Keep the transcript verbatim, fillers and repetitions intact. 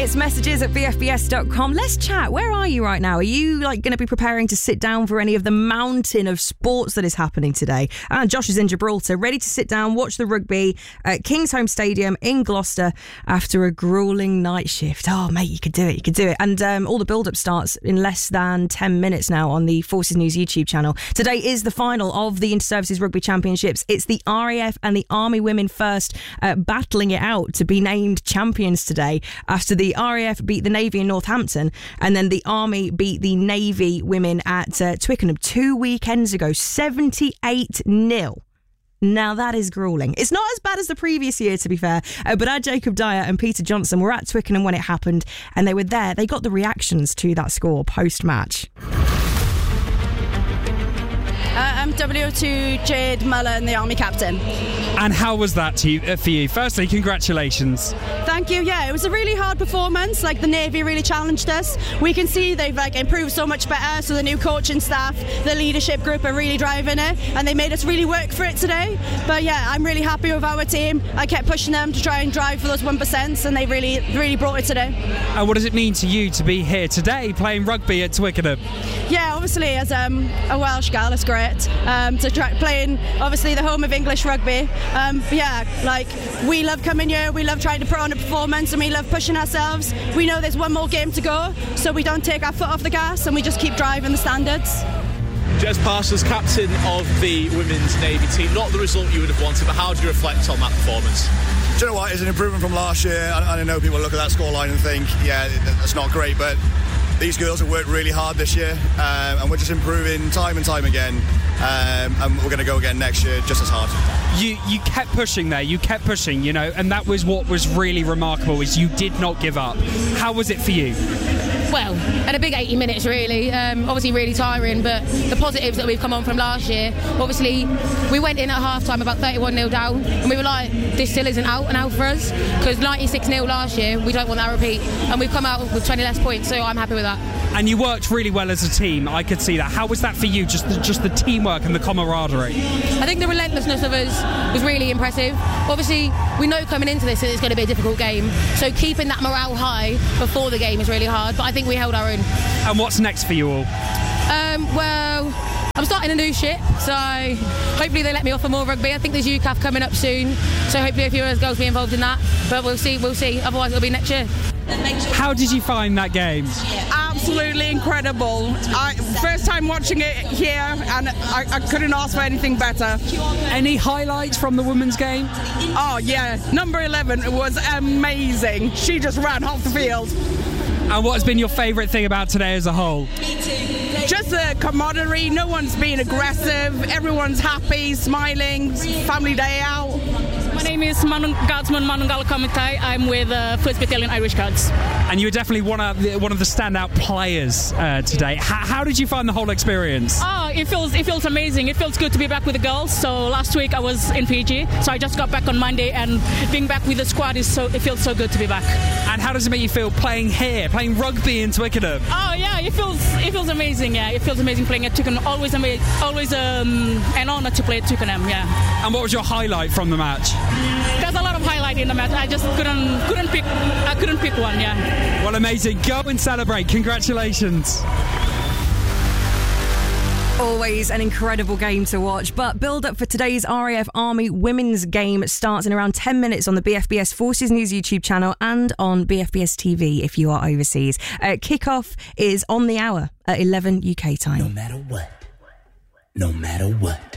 minutes, messages at b f b s dot com. Let's chat. Where are you right now? Are you like going to be preparing to sit down for any of the mountain of sports that is happening today? And Josh is in Gibraltar, ready to sit down, watch the rugby at Kingsholm Stadium in Gloucester after a gruelling night shift. Oh, mate, you could do it. You could do it. And um, all the build-up starts in less than ten minutes now on the Forces News YouTube channel. Today is the final of the Inter-Services Rugby Championships. It's the R A F and the Army women first uh, battling it out to be named champions today after the R A F beat the Navy in Northampton and then the Army beat the Navy women at uh, Twickenham two weekends ago, seventy-eight nil. Now that is gruelling. It's not as bad as the previous year, to be fair, uh, but our Jacob Dyer and Peter Johnson were at Twickenham when it happened and they were there. They got the reactions to that score post-match. Uh, I'm W two Jade Mullen, the Army captain. And how was that to you, uh, for you? Firstly, congratulations. Thank you. Yeah, it was a really hard performance. Like, the Navy really challenged us. We can see they've like improved so much better. So the new coaching staff, the leadership group are really driving it, and they made us really work for it today. But yeah, I'm really happy with our team. I kept pushing them to try and drive for those one percent, and they really, really brought it today. And what does it mean to you to be here today playing rugby at Twickenham? Yeah, obviously as um, a Welsh gal, it's great. Um, to try playing, obviously the home of English rugby. Um, but yeah, like we love coming here, we love trying to put on a performance, and we love pushing ourselves. We know there's one more game to go, so we don't take our foot off the gas and we just keep driving the standards. Jez Parsons, captain of the women's Navy team. Not the result you would have wanted, but how do you reflect on that performance? Do you know what? It's an improvement from last year. I, I know people look at that scoreline and think, yeah, that's not great, but these girls have worked really hard this year, um, and we're just improving time and time again, um, and we're going to go again next year just as hard. You you kept pushing there, you kept pushing, you know, and that was what was really remarkable, is you did not give up. How was it for you? Well, and a big eighty minutes really, um, obviously really tiring, but the positives that we've come on from last year, obviously we went in at half time about thirty-one nil down, and we were like, this still isn't out and out for us, because ninety-six nil last year, we don't want that repeat, and we've come out with twenty less points, so I'm happy with that. And you worked really well as a team, I could see that. How was that for you, just the, just the teamwork and the camaraderie? I think the relentlessness of us was really impressive. Obviously, we know coming into this that it's going to be a difficult game, so keeping that morale high before the game is really hard, but I think we held our own. And what's next for you all? Um, well, I'm starting a new ship, so hopefully they let me off for more rugby. I think there's U C A F coming up soon, so hopefully a few of us girls will be involved in that, but we'll see, we'll see, otherwise it'll be next year. How did you find that game? Absolutely incredible. I, first time watching it here, and I, I couldn't ask for anything better. Any highlights from the women's game? Oh yeah, number eleven was amazing. She just ran half the field. And what has been your favourite thing about today as a whole? Just the camaraderie. No one's being aggressive. Everyone's happy, smiling. Family day out. My name is Manu, Guardsman Manungala Kamitai. I'm with uh, first Battalion Irish Guards. And you were definitely one of the, one of the standout players uh, today. H- how did you find the whole experience? Oh, it feels it feels amazing. It feels good to be back with the girls. So last week I was in Fiji, so I just got back on Monday, and being back with the squad is so it feels so good to be back. And how does it make you feel playing here, playing rugby in Twickenham? Oh yeah, it feels it feels amazing. Yeah, it feels amazing playing at Twickenham. Always ama- always um, an honour to play at Twickenham. Yeah. And what was your highlight from the match? There's a lot of highlight in the match. I just couldn't couldn't pick I couldn't pick one. Yeah. Well, amazing. Go and celebrate. Congratulations. Always an incredible game to watch, but build up for today's R A F Army women's game starts in around ten minutes on the B F B S Forces News YouTube channel and on B F B S T V if you are overseas. Uh, kickoff is on the hour at eleven U K time. No matter what, no matter what.